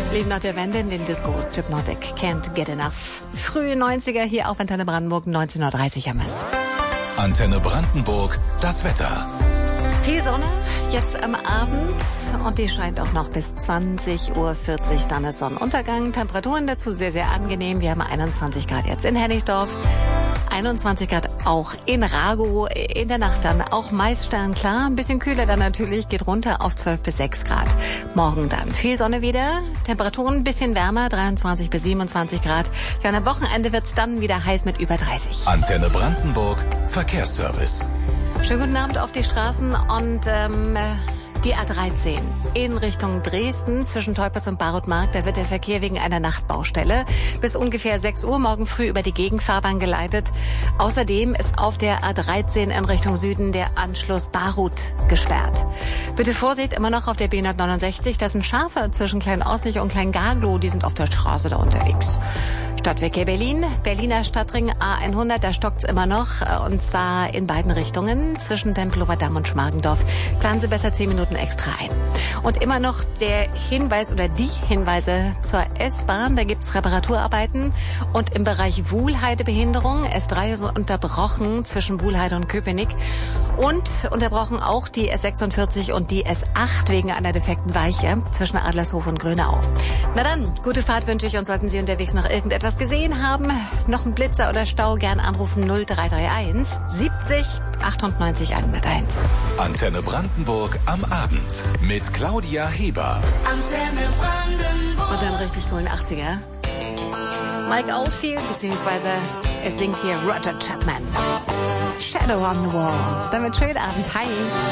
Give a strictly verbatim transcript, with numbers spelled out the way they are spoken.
Lied nach der Wende in den Discos, Hypnotic, Can't Get Enough. Frühe neunziger hier auf Antenne Brandenburg, neunzehn Uhr dreißig am es. Antenne Brandenburg, das Wetter. Viel Sonne, jetzt am Abend und die scheint auch noch bis zwanzig Uhr vierzig, dann ist Sonnenuntergang. Temperaturen dazu sehr, sehr angenehm. Wir haben einundzwanzig Grad jetzt in Hennigsdorf, einundzwanzig Grad auch in Ragow, in der Nacht dann auch meist sternklar. Ein bisschen kühler dann natürlich, geht runter auf zwölf bis sechs Grad. Morgen dann viel Sonne wieder, Temperaturen ein bisschen wärmer, dreiundzwanzig bis siebenundzwanzig Grad. Ja, und am Wochenende wird's dann wieder heiß mit über dreißig. Antenne Brandenburg, Verkehrsservice. Schönen guten Abend auf die Straßen und ähm, die A dreizehn in Richtung Dresden zwischen Teupitz und Barutmarkt. Da wird der Verkehr wegen einer Nachtbaustelle bis ungefähr sechs Uhr morgen früh über die Gegenfahrbahn geleitet. Außerdem ist auf der A dreizehn in Richtung Süden der Anschluss Barut gesperrt. Bitte Vorsicht, immer noch auf der B hundertneunundsechzig. Das sind Schafe zwischen Klein-Auslich und Klein-Gaglow. Die sind auf der Straße da unterwegs. Stadtverkehr Berlin, Berliner Stadtring A hundert, da stockt's immer noch, und zwar in beiden Richtungen, zwischen Tempelhofer Damm und Schmargendorf. Planen Sie besser zehn Minuten extra ein. Und immer noch der Hinweis oder die Hinweise zur S-Bahn, da gibt's Reparaturarbeiten und im Bereich Wuhlheide-Behinderung, S drei ist unterbrochen zwischen Wuhlheide und Köpenick und unterbrochen auch die S sechsundvierzig und die S acht wegen einer defekten Weiche zwischen Adlershof und Grünau. Na dann, gute Fahrt wünsche ich und sollten Sie unterwegs noch irgendetwas gesehen haben, noch ein Blitzer oder Stau, gern anrufen null drei drei eins siebzig achtundneunzig hunderteins. Antenne Brandenburg am Abend mit Claudia Heber. Antenne Brandenburg. Und dann richtig coolen achtziger. Mike Oldfield, beziehungsweise es singt hier Roger Chapman. Shadow on the Wall. Damit schönen Abend. Hi.